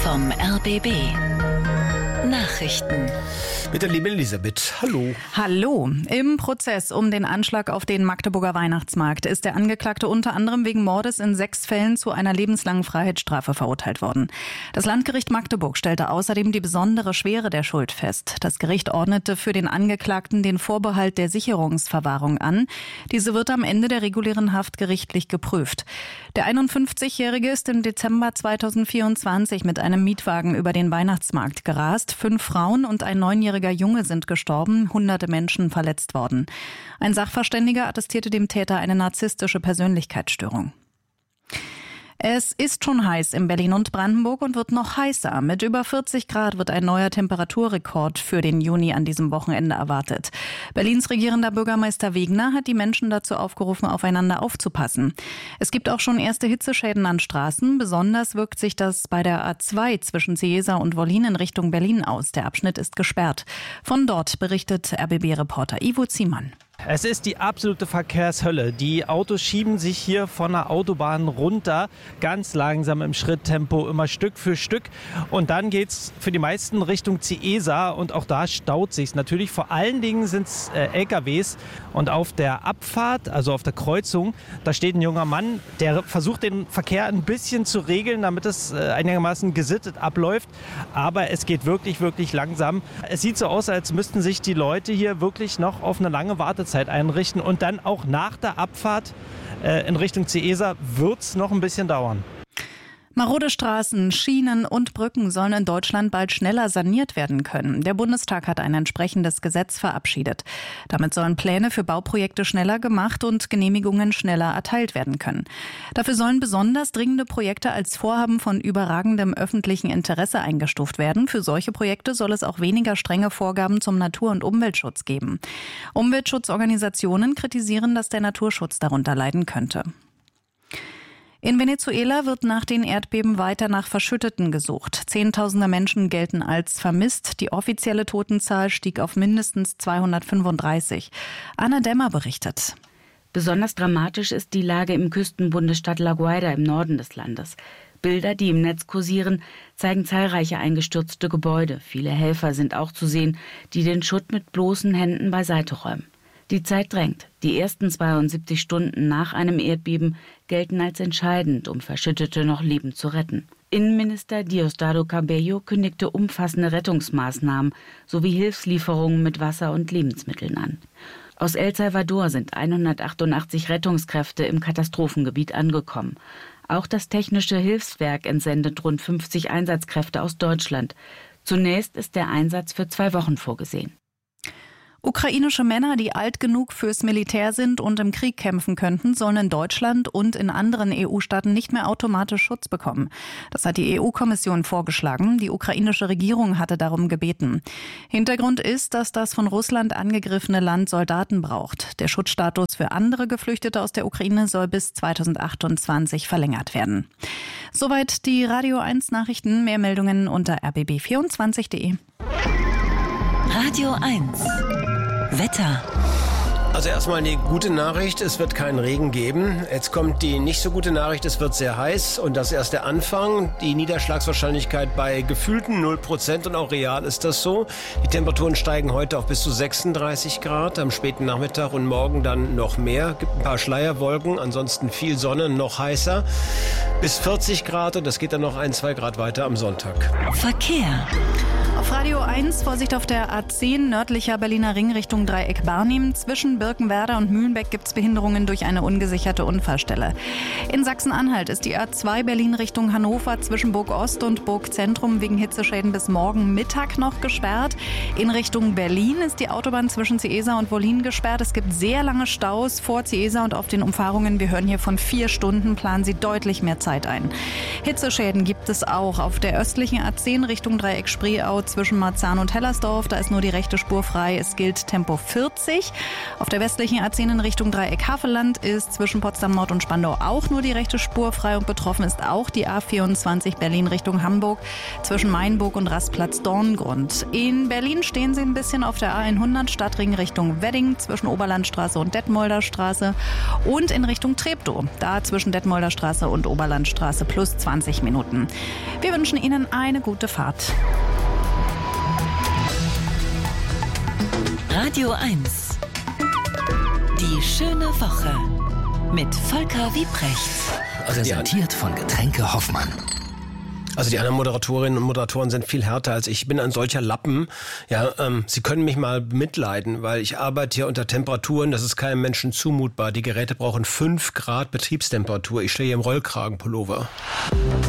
vom RBB. Nachrichten. Mit der lieben Elisabeth. Hallo. Hallo. Im Prozess um den Anschlag auf den Magdeburger Weihnachtsmarkt ist der Angeklagte unter anderem wegen Mordes in 6 Fällen zu einer lebenslangen Freiheitsstrafe verurteilt worden. Das Landgericht Magdeburg stellte außerdem die besondere Schwere der Schuld fest. Das Gericht ordnete für den Angeklagten den Vorbehalt der Sicherungsverwahrung an. Diese wird am Ende der regulären Haft gerichtlich geprüft. Der 51-Jährige ist im Dezember 2024 mit einem Mietwagen über den Weihnachtsmarkt gerast. 5 Frauen und ein 9-jähriger Junge sind gestorben, hunderte Menschen verletzt worden. Ein Sachverständiger attestierte dem Täter eine narzisstische Persönlichkeitsstörung. Es ist schon heiß in Berlin und Brandenburg und wird noch heißer. Mit über 40 Grad wird ein neuer Temperaturrekord für den Juni an diesem Wochenende erwartet. Berlins regierender Bürgermeister Wegner hat die Menschen dazu aufgerufen, aufeinander aufzupassen. Es gibt auch schon erste Hitzeschäden an Straßen. Besonders wirkt sich das bei der A2 zwischen Seesa und Wollin in Richtung Berlin aus. Der Abschnitt ist gesperrt. Von dort berichtet RBB-Reporter Ivo Ziemann. Es ist die absolute Verkehrshölle. Die Autos schieben sich hier von der Autobahn runter, ganz langsam im Schritttempo, immer Stück für Stück. Und dann geht's für die meisten Richtung Ciesa und auch da staut sich's. Natürlich vor allen Dingen sind's LKWs. Und auf der Abfahrt, also auf der Kreuzung, da steht ein junger Mann, der versucht den Verkehr ein bisschen zu regeln, damit es einigermaßen gesittet abläuft. Aber es geht wirklich, wirklich langsam. Es sieht so aus, als müssten sich die Leute hier wirklich noch auf eine lange Wartezeit einrichten und dann auch nach der Abfahrt in Richtung Ciesa wird es noch ein bisschen dauern. Marode Straßen, Schienen und Brücken sollen in Deutschland bald schneller saniert werden können. Der Bundestag hat ein entsprechendes Gesetz verabschiedet. Damit sollen Pläne für Bauprojekte schneller gemacht und Genehmigungen schneller erteilt werden können. Dafür sollen besonders dringende Projekte als Vorhaben von überragendem öffentlichen Interesse eingestuft werden. Für solche Projekte soll es auch weniger strenge Vorgaben zum Natur- und Umweltschutz geben. Umweltschutzorganisationen kritisieren, dass der Naturschutz darunter leiden könnte. In Venezuela wird nach den Erdbeben weiter nach Verschütteten gesucht. Zehntausende Menschen gelten als vermisst. Die offizielle Totenzahl stieg auf mindestens 235. Anna Dämmer berichtet. Besonders dramatisch ist die Lage im Küstenbundesstaat La Guaira im Norden des Landes. Bilder, die im Netz kursieren, zeigen zahlreiche eingestürzte Gebäude. Viele Helfer sind auch zu sehen, die den Schutt mit bloßen Händen beiseite räumen. Die Zeit drängt. Die ersten 72 Stunden nach einem Erdbeben gelten als entscheidend, um Verschüttete noch lebend zu retten. Innenminister Diosdado Cabello kündigte umfassende Rettungsmaßnahmen sowie Hilfslieferungen mit Wasser und Lebensmitteln an. Aus El Salvador sind 188 Rettungskräfte im Katastrophengebiet angekommen. Auch das Technische Hilfswerk entsendet rund 50 Einsatzkräfte aus Deutschland. Zunächst ist der Einsatz für 2 Wochen vorgesehen. Ukrainische Männer, die alt genug fürs Militär sind und im Krieg kämpfen könnten, sollen in Deutschland und in anderen EU-Staaten nicht mehr automatisch Schutz bekommen. Das hat die EU-Kommission vorgeschlagen. Die ukrainische Regierung hatte darum gebeten. Hintergrund ist, dass das von Russland angegriffene Land Soldaten braucht. Der Schutzstatus für andere Geflüchtete aus der Ukraine soll bis 2028 verlängert werden. Soweit die Radio 1 Nachrichten. Mehr Meldungen unter rbb24.de. Radio 1. Wetter. Also erstmal eine gute Nachricht, es wird keinen Regen geben. Jetzt kommt die nicht so gute Nachricht, es wird sehr heiß und das ist erst der Anfang. Die Niederschlagswahrscheinlichkeit bei gefühlten 0% und auch real ist das so. Die Temperaturen steigen heute auf bis zu 36 Grad, am späten Nachmittag und morgen dann noch mehr. Gibt ein paar Schleierwolken, ansonsten viel Sonne, noch heißer. Bis 40 Grad und das geht dann noch 1-2 Grad weiter am Sonntag. Verkehr. Auf Radio 1 Vorsicht auf der A10 nördlicher Berliner Ring Richtung Dreieck Barnim. Zwischen Birkenwerder und Mühlenbeck gibt es Behinderungen durch eine ungesicherte Unfallstelle. In Sachsen-Anhalt ist die A2 Berlin Richtung Hannover zwischen Burg Ost und Burg Zentrum wegen Hitzeschäden bis morgen Mittag noch gesperrt. In Richtung Berlin ist die Autobahn zwischen Ciesa und Wollin gesperrt. Es gibt sehr lange Staus vor Ciesa und auf den Umfahrungen. Wir hören hier von 4 Stunden. Planen Sie deutlich mehr Zeit ein. Hitzeschäden gibt es auch auf der östlichen A10 Richtung Dreieck Spreeau zwischen Marzahn und Hellersdorf. Da ist nur die rechte Spur frei. Es gilt Tempo 40. Auf Auf der westlichen A10 in Richtung Dreieck-Havelland ist zwischen Potsdam Nord und Spandau auch nur die rechte Spur frei und betroffen ist auch die A24 Berlin Richtung Hamburg zwischen Mainburg und Rastplatz Dorngrund. In Berlin stehen Sie ein bisschen auf der A100 Stadtring Richtung Wedding zwischen Oberlandstraße und Detmolder Straße und in Richtung Treptow, da zwischen Detmolder Straße und Oberlandstraße plus 20 Minuten. Wir wünschen Ihnen eine gute Fahrt. Radio 1. Die schöne Woche mit Volker Wiebrecht. Präsentiert von Getränke Hoffmann. Also die anderen Moderatorinnen und Moderatoren sind viel härter als ich. Ich bin ein solcher Lappen. Ja, Sie können mich mal mitleiden, weil ich arbeite hier unter Temperaturen, das ist keinem Menschen zumutbar. Die Geräte brauchen 5 Grad Betriebstemperatur. Ich stehe hier im Rollkragenpullover.